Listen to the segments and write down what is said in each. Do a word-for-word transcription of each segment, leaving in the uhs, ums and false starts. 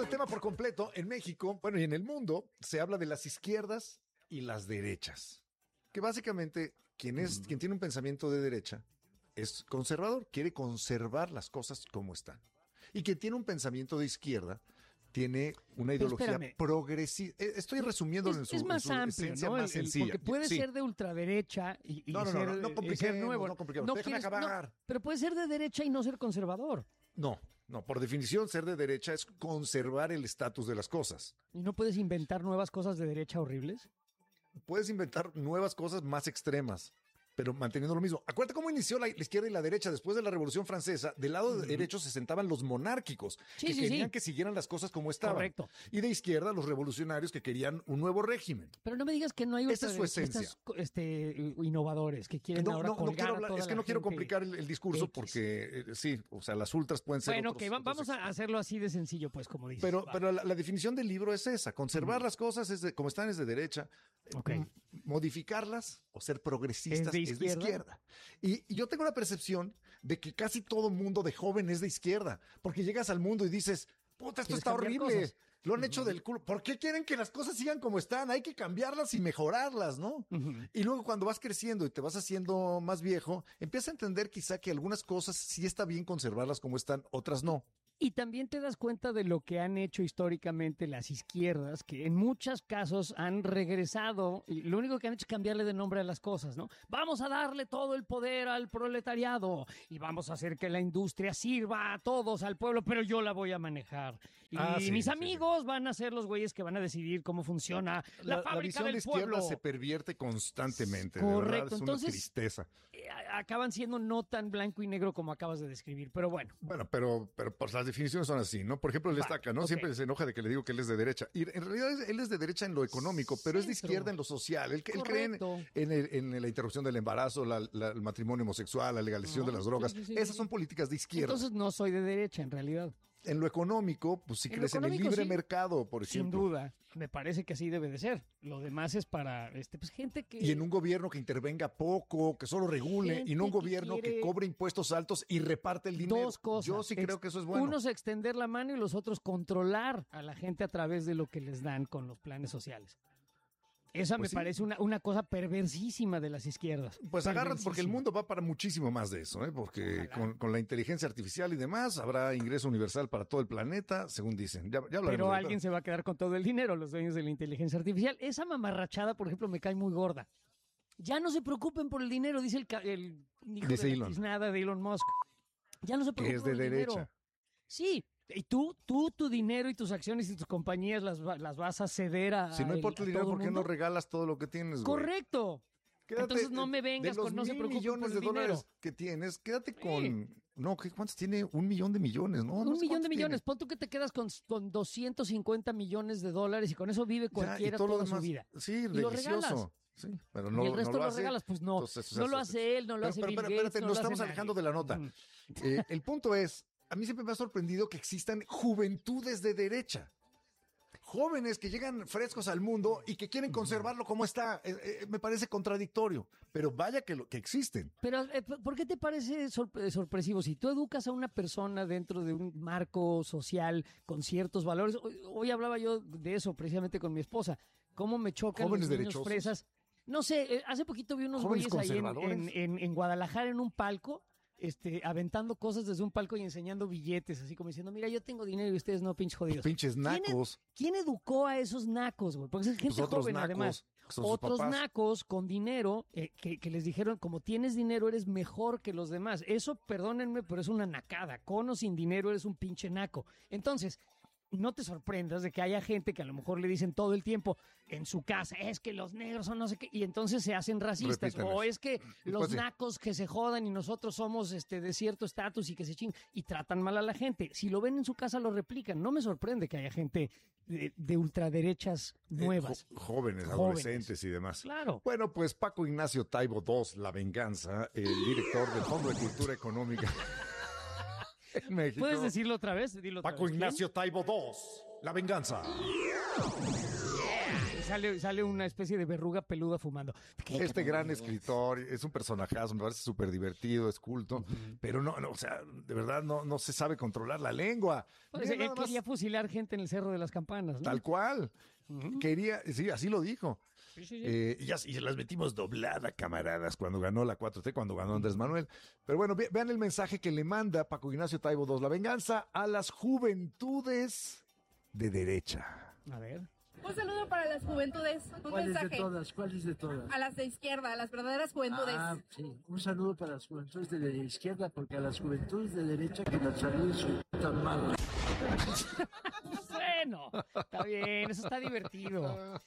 tema por completo. En México, bueno, y en el mundo, se habla de las izquierdas y las derechas. Que básicamente, quien, es, quien tiene un pensamiento de derecha es conservador, quiere conservar las cosas como están. Y quien tiene un pensamiento de izquierda tiene una ideología progresista. Estoy resumiendo es, en su, es más en su amplio, esencia ¿no? más El, el, sencilla. porque puede sí. ser de ultraderecha y, y no, no, ser, no, no, no compliquemos, ser nuevo. no compliquemos. No Déjame quieres, acabar. No, pero puede ser de derecha y no ser conservador. No, no, por definición ser de derecha es conservar el estatus de las cosas. ¿Y no puedes inventar nuevas cosas de derecha horribles? Puedes inventar nuevas cosas más extremas, pero manteniendo lo mismo. Acuérdate cómo inició la, la izquierda y la derecha después de la Revolución Francesa. Del lado uh-huh. derecho se sentaban los monárquicos, sí, que sí, querían sí. que siguieran las cosas como estaban. Correcto. Y de izquierda los revolucionarios que querían un nuevo régimen. Pero no me digas que no hay Esa es su esencia. Este, innovadores que quieren no, ahora no, colgar no quiero hablar, a toda Es que la no quiero gente complicar el, el discurso X. porque eh, sí, o sea, las ultras pueden ser Bueno, otros, ok, va, otros vamos a hacerlo así de sencillo, pues, como dices. Pero, pero la, la definición del libro es esa. Conservar mm. las cosas es de, como están es de derecha. Okay. Modificarlas o ser progresistas es de es izquierda. de izquierda. Y, y yo tengo la percepción de que casi todo mundo de joven es de izquierda. Porque llegas al mundo y dices, puta, esto está horrible. Cosas? Lo han uh-huh. hecho del culo. ¿Por qué quieren que las cosas sigan como están? Hay que cambiarlas y mejorarlas, ¿no? Uh-huh. Y luego cuando vas creciendo y te vas haciendo más viejo, empiezas a entender quizá que algunas cosas sí está bien conservarlas como están, otras no. Y también te das cuenta de lo que han hecho históricamente las izquierdas, que en muchos casos han regresado, y lo único que han hecho es cambiarle de nombre a las cosas, ¿no? Vamos a darle todo el poder al proletariado y vamos a hacer que la industria sirva a todos, al pueblo, pero yo la voy a manejar. Y ah, sí, mis sí, amigos sí. van a ser los güeyes que van a decidir cómo funciona la, la fábrica la del de pueblo. La se pervierte constantemente. Correcto. De verdad, es Entonces, una tristeza. Eh, acaban siendo no tan blanco y negro como acabas de describir, pero bueno. Bueno, pero, pero por las definiciones son así, ¿no? Por ejemplo, él destaca, ¿no? Okay. Siempre se enoja de que le digo que él es de derecha. Y en realidad él es de derecha en lo económico, pero Centro. Es de izquierda en lo social. Él, él cree en, en, el, en la interrupción del embarazo, la, la, el matrimonio homosexual, la legalización no, de las drogas. Sí, sí, sí, Esas sí. son políticas de izquierda. Entonces no soy de derecha, en realidad. En lo económico, pues sí en crees en el libre sí. mercado, por ejemplo. Sin duda, me parece que así debe de ser. Lo demás es para este, pues, gente que... Y en un gobierno que intervenga poco, que solo regule, gente y no un gobierno que, que cobre impuestos altos y reparte el dinero. Dos cosas. Yo sí Ex- creo que eso es bueno. Unos extender la mano y los otros controlar a la gente a través de lo que les dan con los planes sociales. Esa pues me sí. parece una, una cosa perversísima de las izquierdas. Pues agárrate porque el mundo va para muchísimo más de eso, ¿eh? Porque con, con la inteligencia artificial y demás habrá ingreso universal para todo el planeta, según dicen. Ya, ya Pero alguien se va a quedar con todo el dinero, los dueños de la inteligencia artificial. Esa mamarrachada, por ejemplo, me cae muy gorda. Ya no se preocupen por el dinero, dice el, el hijo dice de Elon. nada de Elon Musk. Ya no se preocupen que es de por el derecha. Dinero. Sí. Y tú, tú, tu dinero y tus acciones y tus compañías las, las vas a ceder a. Si no importa el dinero, ¿por qué mundo? no regalas todo lo que tienes, güey? Correcto. Quédate, Entonces no me vengas de los con no se preocupen millones por el de dólares dinero. que tienes, quédate con. Sí. No, ¿cuántos tiene? Un millón de millones, ¿no? Un no sé millón de millones. Tiene. Pon tú que te quedas con, con doscientos cincuenta millones de dólares y con eso vive cualquiera ya, toda demás, su vida. Sí, y religioso. lo regalas. Sí, pero no, y el resto no lo, lo hace, regalas, pues no. Entonces, no lo hace él, no lo pero, hace pero, Bill pero, Gates, espérate, no nos lo estamos hace alejando nadie. de la nota. Mm. Eh, el punto es, a mí siempre me ha sorprendido que existan juventudes de derecha. Jóvenes que llegan frescos al mundo y que quieren conservarlo como está. Eh, eh, me parece contradictorio, pero vaya que, lo, que existen. Pero, eh, ¿por qué te parece sorpre- sorpresivo? Si tú educas a una persona dentro de un marco social con ciertos valores, hoy, hoy hablaba yo de eso precisamente con mi esposa, cómo me chocan Jóvenes los niños derechosos. fresas. No sé, eh, hace poquito vi unos Jóvenes güeyes ahí en, conservadores. en, en, en Guadalajara en un palco, este, aventando cosas desde un palco y enseñando billetes, así como diciendo, mira, yo tengo dinero y ustedes no, pinches jodidos. Pinches nacos. ¿Quién, ¿Quién educó a esos nacos, güey? Porque es gente Pues otros joven, nacos, además. son sus Otros papás. nacos con dinero eh, que, que les dijeron, como tienes dinero, eres mejor que los demás. Eso, perdónenme, pero es una nacada. Con o sin dinero, eres un pinche naco. Entonces, no te sorprendas de que haya gente que a lo mejor le dicen todo el tiempo en su casa, es que los negros son no sé qué, y entonces se hacen racistas. Repítanles. O es que los Pues sí. nacos que se jodan y nosotros somos este de cierto estatus y que se chingan y tratan mal a la gente. Si lo ven en su casa, lo replican. No me sorprende que haya gente de, de ultraderechas nuevas. Eh, jo- jóvenes, Jóvenes. adolescentes y demás. Claro. Bueno, pues Paco Ignacio Taibo segundo, La Venganza, el director del Fondo de Cultura Económica en México. ¿Puedes decirlo otra vez? Dilo otra Paco vez. Ignacio Taibo segundo, La Venganza. Yeah. sale, sale una especie de verruga peluda fumando. Este gran escritor, es un personajazo, me parece súper divertido, es culto, uh-huh. pero no, no, o sea, de verdad no, no se sabe controlar la lengua. Pues él más... quería fusilar gente en el Cerro de las Campanas, ¿no? Tal cual. Uh-huh. Quería, sí, así lo dijo. Sí, sí, sí. Eh, y, ya, y se las metimos doblada, camaradas, cuando ganó la cuatro T, cuando ganó Andrés Manuel. Pero bueno, ve, vean el mensaje que le manda Paco Ignacio Taibo dos, la venganza a las juventudes de derecha. A ver. Un saludo para las juventudes. Un ¿Cuáles mensaje. de todas? ¿Cuáles de todas? A las de izquierda, a las verdaderas juventudes. Ah, sí. Un saludo para las juventudes de la izquierda, porque a las juventudes de derecha que las saluden su puta madre. Bueno, está bien, eso está divertido.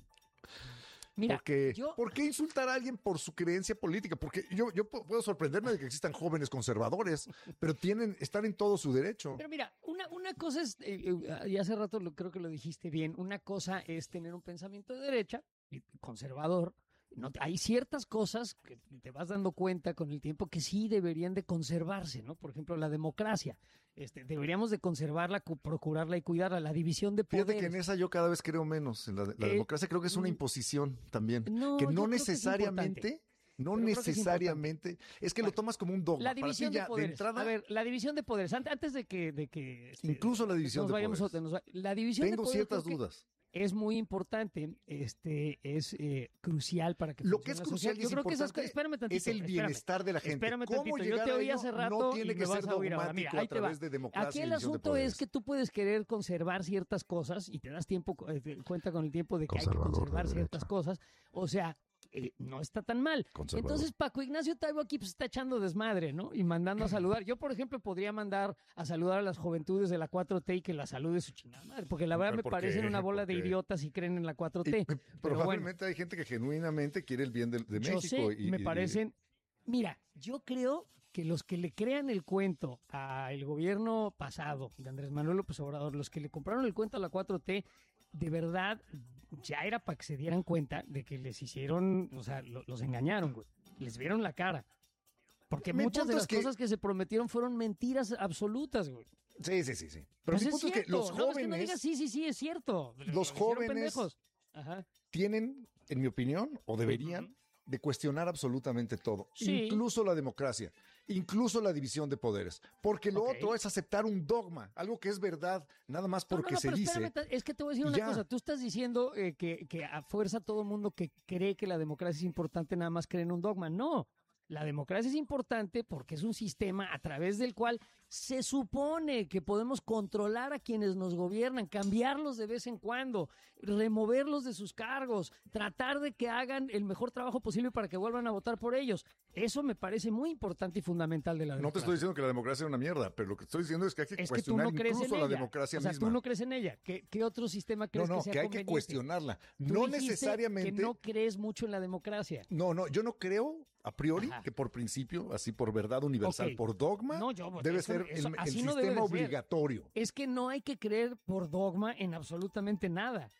Mira, Porque, yo... ¿por qué insultar a alguien por su creencia política? Porque yo, yo puedo sorprenderme de que existan jóvenes conservadores, pero tienen, están en todo su derecho. Pero mira, una, una cosa es, eh, eh, y hace rato lo, creo que lo dijiste bien, una cosa es tener un pensamiento de derecha, conservador. No, hay ciertas cosas que te vas dando cuenta con el tiempo que sí deberían de conservarse, ¿no? Por ejemplo, la democracia. Este, deberíamos de conservarla, procurarla y cuidarla, la división de poderes. Fíjate que en esa yo cada vez creo menos. En la, la eh, democracia creo que es una imposición también. No, que no necesariamente... Que No Pero necesariamente, es, es que bueno, lo tomas como un dogma. La división ya, de poderes. De entrada, a ver, la división de poderes. Antes de que, de que este, incluso la división de poderes. A, nos, la división Tengo de poderes ciertas dudas. Es muy importante, este, es eh, crucial para que lo que es crucial y yo es creo que esas, espérame tantito, es el bienestar espérame, de la gente. Espérame ¿Cómo tantito, yo te oí hace rato no tiene y que me vas ser a oír ahora. Mira, ahí a través te va. de democracia. Aquí el asunto es que tú puedes querer conservar ciertas cosas y te das tiempo, eh, cuenta con el tiempo de que hay que conservar ciertas cosas. O sea, Eh, no está tan mal. Entonces Paco Ignacio Taibo aquí pues, está echando desmadre, ¿no? Y mandando a saludar. Yo, por ejemplo, podría mandar a saludar a las juventudes de la cuatro T y que la salude su chingada madre, porque la verdad me parecen una bola de idiotas y creen en la cuatro T. Y, pero probablemente bueno, hay gente que genuinamente quiere el bien de, de yo México. Sé, y, me y, parecen... Mira, yo creo que los que le crean el cuento al gobierno pasado de Andrés Manuel López Obrador, los que le compraron el cuento a la cuatro T, de verdad, ya era para que se dieran cuenta de que les hicieron, o sea, lo, los engañaron, güey. Les vieron la cara. Porque mi muchas de las que... cosas que se prometieron fueron mentiras absolutas, güey. Sí, sí, sí, sí. Pero pues mi es punto cierto. es que los jóvenes... No, es que no digas, sí, sí, sí, es cierto. Los jóvenes Ajá. tienen, en mi opinión, o deberían, uh-huh. de cuestionar absolutamente todo. Sí. Incluso la democracia. Incluso la división de poderes. Porque lo okay. otro es aceptar un dogma, algo que es verdad, nada más porque no, no, no, se dice. Espérame, es que te voy a decir una ya. cosa. Tú estás diciendo eh, que, que a fuerza todo el mundo que cree que la democracia es importante nada más cree en un dogma. No. La democracia es importante porque es un sistema a través del cual se supone que podemos controlar a quienes nos gobiernan, cambiarlos de vez en cuando, removerlos de sus cargos, tratar de que hagan el mejor trabajo posible para que vuelvan a votar por ellos. Eso me parece muy importante y fundamental de la democracia. No te estoy diciendo que la democracia es una mierda, pero lo que estoy diciendo es que hay que es cuestionar que tú no crees incluso en la ella. democracia o sea, misma. Tú no crees en ella. ¿Qué, qué otro sistema crees no, no, que sea que hay conveniente? que cuestionarla. Tú no necesariamente. Que no crees mucho en la democracia. No, no, yo no creo a priori Ajá. que por principio, así por verdad universal, okay. por dogma, no, yo, debe eso, ser eso, el, el sistema no debe de obligatorio. Ser. Es que no hay que creer por dogma en absolutamente nada.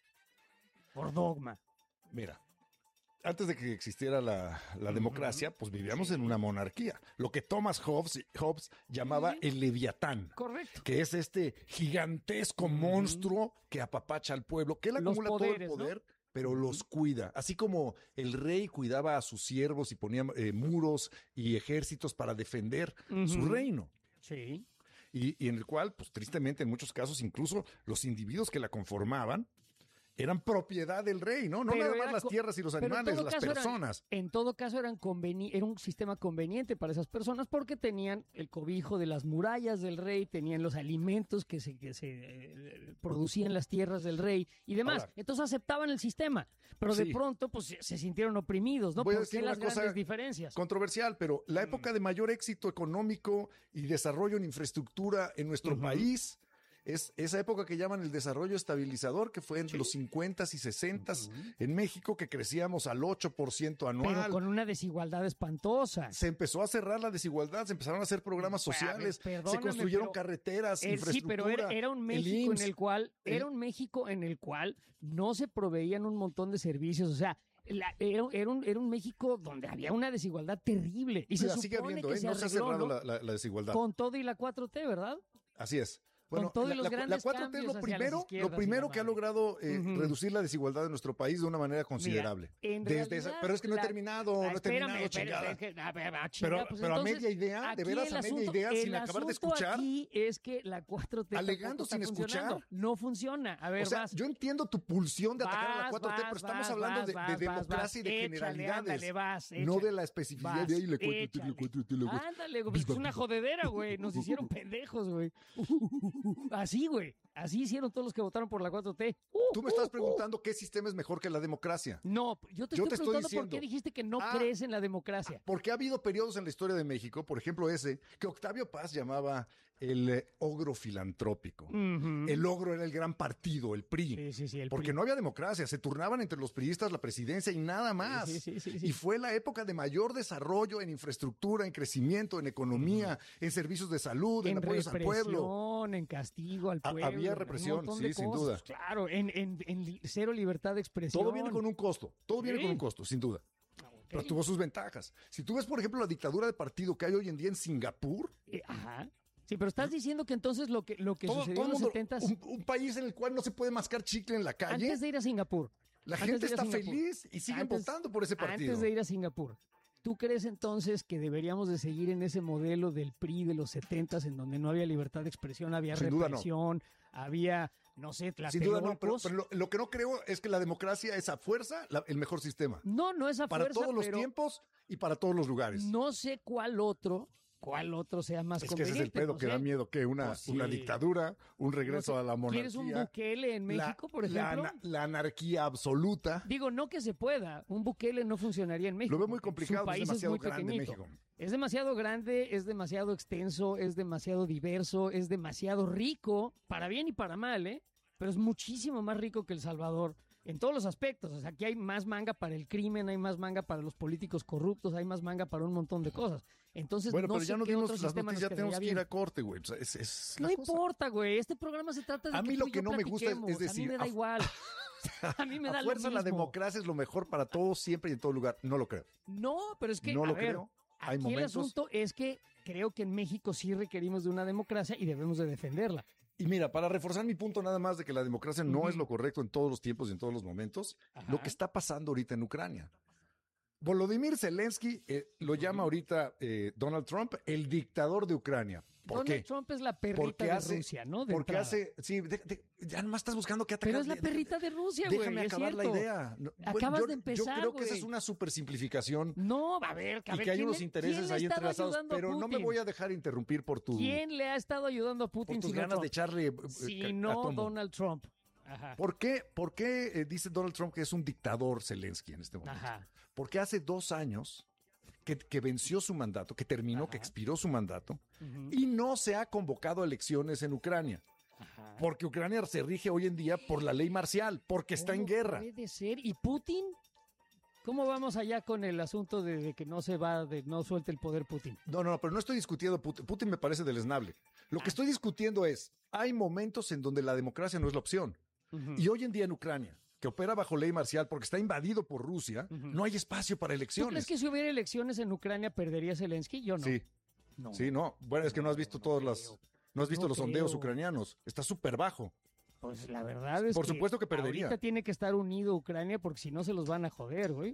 Por dogma. Mira, antes de que existiera la, la uh-huh. democracia, pues vivíamos sí. en una monarquía. Lo que Thomas Hobbes, Hobbes llamaba uh-huh. el leviatán. Correcto. Que es este gigantesco uh-huh. monstruo que apapacha al pueblo, que él acumula poderes, todo el poder. ¿No? Pero los cuida, así como el rey cuidaba a sus siervos y ponía eh, muros y ejércitos para defender uh-huh. su reino. Sí. Y, y en el cual, pues tristemente, en muchos casos, incluso los individuos que la conformaban eran propiedad del rey, ¿no? No pero nada más las tierras y los animales, las personas. Eran, en todo caso, eran conveni- era un sistema conveniente para esas personas porque tenían el cobijo de las murallas del rey, tenían los alimentos que se, que se eh, producían en las tierras del rey y demás. Ahora, entonces aceptaban el sistema, pero sí. de pronto pues se, se sintieron oprimidos, ¿no? Voy ¿Por qué las grandes diferencias? Controversial, pero la época de mayor éxito económico y desarrollo en infraestructura en nuestro uh-huh. país... Es esa época que llaman el desarrollo estabilizador, que fue en sí. los cincuentas y sesentas uh-huh. en México, que crecíamos al ocho por ciento anual. Pero con una desigualdad espantosa. Se empezó a cerrar la desigualdad, se empezaron a hacer programas sociales, se construyeron carreteras, el, infraestructura. Sí, pero era, era un México en el cual, el, era un México en el cual no se proveían un montón de servicios, o sea, La, era, era, un, era un México donde había una desigualdad terrible. Y se la supone sigue habiendo, que ¿eh? se No arregló, se ha cerrado ¿no? la, la, la desigualdad. Con todo y la cuatro T, ¿verdad? Así es. Bueno, con todos la, los la, grandes la cuatro T cambios lo hacia las primero, izquierdas lo y primero la que ha madre. logrado eh, Ujú. reducir la desigualdad de nuestro país de una manera considerable. Mira, en Desde realidad, esa- pero es que no la- he terminado, Ah, no he espérame, terminado, espérame, chingada. es que- a ver, a Pero, chinga, pues pero a entonces, media idea, de aquí veras el a media asunto- idea, el sin acabar de asunto escuchar. Aquí es que la cuatro T Alegando tampoco sin está escuchar. funcionando. No funciona. A ver, O sea, vas. yo entiendo tu pulsión de atacar a la Vas, cuatro T, pero vas, estamos vas, hablando vas, de, de vas, vas, democracia y de échale, generalidades. ándale, vas, no échale. de la especificidad Vas, de ahí la cuatro T, échale. la cuatro T, la cuatro T. Ándale, güey, pues es una jodedera, güey. Nos hicieron pendejos, güey. Así, güey. Así hicieron todos los que votaron por la cuatro T. Tú me estás preguntando qué sistema es mejor que la democracia. No, yo te Yo estoy te estoy preguntando por diciendo. qué dijiste que no Ah, crees en la democracia. Porque ha habido periodos en la historia de México, por ejemplo ese, que Octavio Paz llamaba el eh, ogro filantrópico. Ujú. El ogro era el gran partido, el P R I. Sí, sí, sí, el porque P R I. no había democracia, se turnaban entre los priistas la presidencia y nada más. Sí, sí, sí, sí. Y fue la época de mayor desarrollo en infraestructura, en crecimiento, en economía, en servicios de salud, en, En apoyos al pueblo. represión, en castigo al Ha- pueblo. había en un represión, montón de sí, sin cosas, duda. Claro, en, en, en li- cero libertad de expresión. Todo viene con un costo, todo viene Sí. con un costo, sin duda. Pero Ok. tuvo sus ventajas. Si tú ves, por ejemplo, la dictadura de partido que hay hoy en día en Singapur, Eh, ajá. Sí, pero estás diciendo que entonces lo que, lo que todo, sucedió todo en el los mundo, setentas, un, un país en el cual no se puede mascar chicle en la calle, antes de ir a Singapur. la antes gente de ir a está Singapur, feliz y siguen antes- votando por ese partido. Antes de ir a Singapur, ¿tú crees entonces que deberíamos de seguir en ese modelo del P R I de los setentas en donde no había libertad de expresión, había Sin duda no. represión, había, no sé, Sin duda no, pero, tlatelolcos? pero lo, lo que no creo es que la democracia es a fuerza la- el mejor sistema. No, no es a Para fuerza, todos los pero tiempos y para todos los lugares. no sé cuál otro, cuál otro sea más es que ese es el conveniente. pedo no que sé. da miedo, que una, Pues sí. una dictadura, un regreso No sé, a la monarquía. ¿Quieres un Bukele en la- México, por la ejemplo? ana- La, anarquía absoluta. Digo, no que se pueda. Un Bukele no funcionaría en México. Lo veo muy porque complicado, Su es país es demasiado muy grande pequeñito. México. Es demasiado grande, es demasiado extenso, es demasiado diverso, es demasiado rico, para bien y para mal, ¿eh? Pero es muchísimo más rico que El Salvador en todos los aspectos. O sea, aquí hay más manga para el crimen, hay más manga para los políticos corruptos, hay más manga para un montón de cosas. Entonces, Bueno, no pero sé ya nos qué dimos otro las sistema noticias, ya nos tenemos que quedaría ir a bien. corte, güey. O sea, es, es No la cosa. importa, güey. Este programa se trata de A que mí tú lo y que yo no me gusta es- platiquemos. es decir, a mí me da a- igual. A mí me da A lo fuerza la mismo. democracia es lo mejor para todos, siempre y en todo lugar. No lo creo. No, pero es que, No a lo ver, creo. Hay aquí momentos- el asunto es que creo que en México sí requerimos de una democracia y debemos de defenderla. Y mira, para reforzar mi punto nada más de que la democracia no Ujú. es lo correcto en todos los tiempos y en todos los momentos, Ajá. lo que está pasando ahorita en Ucrania. Volodymyr Zelensky eh, lo llama ahorita eh, Donald Trump el dictador de Ucrania. ¿Por Donald qué? Trump es la perrita Porque de hace- Rusia, ¿no? De Porque entrada. hace, sí, de- de- ya nomás estás buscando qué atacar. Pero es la De- perrita de Rusia, güey. Déjame es acabar la cierto. idea. No, bueno, Acabas yo, de empezar, Yo creo que esa güey. es una super simplificación No, a ver, a y ver, que hay ¿quién unos le- intereses quién le ahí ha estado entrelazados, ayudando a pero no me Putin? voy a dejar interrumpir por tu, ¿Quién le ha estado ayudando a por Putin tus si no ganas Trump? de echarle eh, Si ca- no atomo. Donald Trump. Ajá. ¿Por qué, por qué eh, dice Donald Trump que es un dictador Zelensky en este momento? Ajá. Porque hace dos años que, que venció su mandato, que terminó, que Ajá. expiró su mandato, Ujú. y no se ha convocado a elecciones en Ucrania. Ajá. Porque Ucrania se rige hoy en día por la ley marcial, porque está en ¿Cómo guerra. Puede ser. ¿Y Putin? ¿Cómo vamos allá con el asunto de, de que no se va, de no suelte el poder Putin? No, no, pero no estoy discutiendo Putin. Putin me parece deleznable. Lo que Ah. estoy discutiendo es, hay momentos en donde la democracia no es la opción. Ujú. Y hoy en día en Ucrania, que opera bajo ley marcial porque está invadido por Rusia, Ujú. no hay espacio para ¿Tú crees elecciones. que si hubiera elecciones en Ucrania perdería Zelensky? Yo no. Sí, No. sí, no. Bueno, es que no has visto todas las... creo. No has visto No los sondeos creo. ucranianos. Está súper bajo. Pues la verdad es Por que supuesto que perdería. ahorita tiene que estar unido Ucrania porque si no se los van a joder, güey.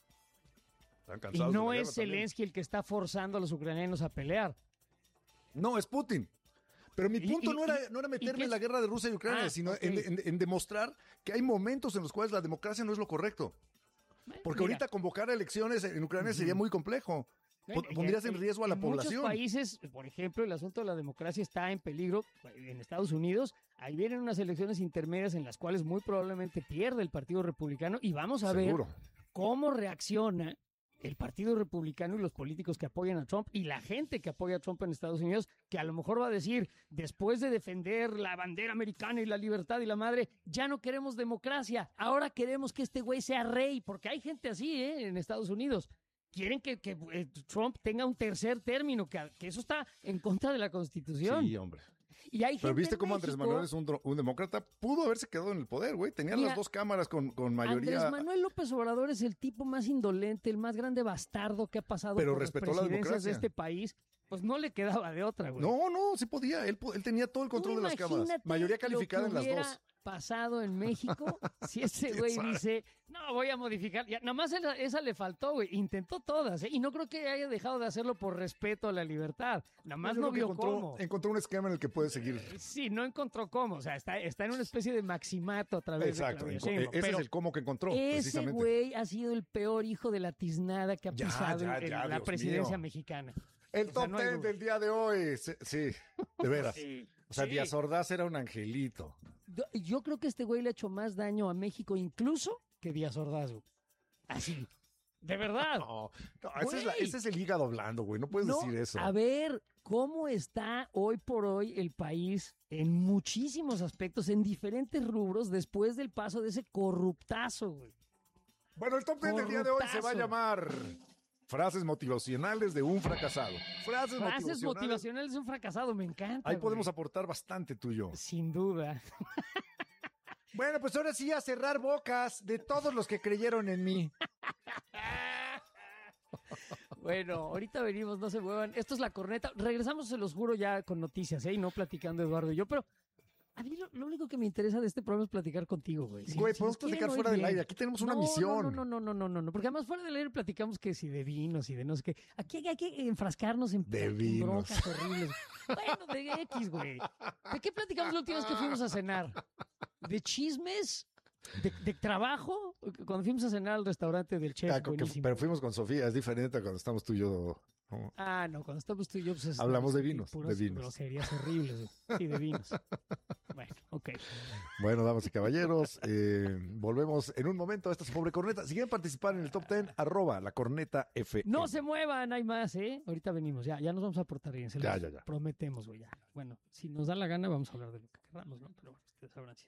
Están Y cansados de no la es guerra también. Zelensky el que está forzando a los ucranianos a pelear. No, es Putin. Pero mi Y- punto y- no, era, y- no era ¿y meterme qué en la es? guerra de Rusia y Ucrania, Ah, sino ok. en, en- en demostrar que hay momentos en los cuales la democracia no es lo correcto. Porque Mira, ahorita convocar a elecciones en Ucrania sería muy complejo. bueno, pon- pondrías en riesgo a la en población. muchos países, por ejemplo, el asunto de la democracia está en peligro. En Estados Unidos, ahí vienen unas elecciones intermedias en las cuales muy probablemente pierde el Partido Republicano y vamos a ver Seguro. cómo reacciona el Partido Republicano y los políticos que apoyan a Trump y la gente que apoya a Trump en Estados Unidos, que a lo mejor va a decir, después de defender la bandera americana y la libertad y la madre, ya no queremos democracia, ahora queremos que este güey sea rey, porque hay gente así, ¿eh? En Estados Unidos. Quieren que, que, eh, Trump tenga un tercer término, que, que eso está en contra de la Constitución. Sí, hombre. Y hay Pero gente viste en cómo Andrés México- Manuel es un, dro- un demócrata. Pudo haberse quedado en el poder, güey. Tenía Mira, las dos cámaras con, con mayoría. Andrés Manuel López Obrador es el tipo más indolente, el más grande bastardo que ha pasado Pero por las respetó la presidencias democracia. de este país. Pues no le quedaba de otra, güey. No, no, sí podía. Él, po- él tenía todo el control Tú de las cámaras. imagínate Mayoría calificada lo en que las hubiera dos. pasado en México si ese ¿Quién güey sabe? dice, no, voy a modificar. Ya, nada más esa, esa le faltó, güey. Intentó todas, ¿eh? Y no creo que haya dejado de hacerlo por respeto a la libertad. Nada más Yo no creo que vio encontró, cómo. encontró un esquema en el que puede seguir. Sí, no encontró cómo. O sea, está, está en una especie de maximato a través Exacto. de Claudia enco- Sheinbaum. Ese Pero es el cómo que encontró, ese precisamente. güey ha sido el peor hijo de la tiznada que ha Ya, pisado ya, en, en ya, la Dios presidencia mío. mexicana. El O sea, top no hay ten duda. del día de hoy. Sí, sí, de veras. Sí, O sea, sí. Díaz Ordaz era un angelito. Yo- Yo creo que este güey le ha hecho más daño a México incluso que Díaz Ordaz, güey. Así. De verdad. No, no, ese, es la- Güey. ese es el hígado blando, güey. No puedes No, decir eso. A ver, ¿cómo está hoy por hoy el país en muchísimos aspectos, en diferentes rubros, después del paso de ese corruptazo, güey? Bueno, el top ten del día de hoy se va a Corruptazo. llamar Frases motivacionales de un fracasado. Frases, Frases motivacionales. motivacionales de un fracasado, me encanta. Ahí podemos güey. aportar bastante tú y yo. Sin duda. Bueno, pues ahora sí a cerrar bocas de todos los que creyeron en mí. Bueno, ahorita venimos, no se muevan. Esto es La Corneta. Regresamos, se los juro, ya con noticias, ¿eh? Y no platicando Eduardo y yo, pero a mí lo, lo único que me interesa de este programa es platicar contigo, güey. Si- Güey, si podemos nos quieren platicar oír fuera del bien. aire. Aquí tenemos una No, misión. No, no, no, no, no, no, no, porque además fuera del aire platicamos que si de vinos y de no sé qué. Aquí hay, hay que enfrascarnos en, De en vinos. broncas horribles. Bueno, de X, güey. ¿De qué platicamos la última vez que fuimos a cenar? ¿De chismes? ¿De, de trabajo? Cuando fuimos a cenar al restaurante del chef, Ah, con que- buenísimo. pero fuimos con Sofía, es diferente a cuando estamos tú y yo. ¿no? Ah, no, cuando estamos tú y yo, pues es- Hablamos de es- vinos, puras de vinos. groserías horribles, güey. Sí, de vinos. Bueno, ok. Bueno, damas y caballeros, eh, volvemos en un momento a esta su pobre corneta. Si quieren participar en el top ten, arroba la corneta F. No se muevan, hay más, ¿eh? Ahorita venimos, ya, ya nos vamos a portar bien, se Ya, los ya, ya. prometemos, güey, ya. Bueno, si nos da la gana vamos a hablar de lo que queramos, ¿no? Pero bueno, ustedes sabrán si